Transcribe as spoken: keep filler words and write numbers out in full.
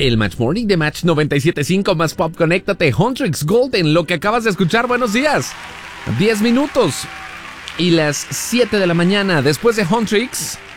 El Match Morning de Match noventa y siete punto cinco más Pop. Conéctate. Huntrix Golden, lo que acabas de escuchar. Buenos días. diez minutos y las siete de la mañana. Después de Huntrix,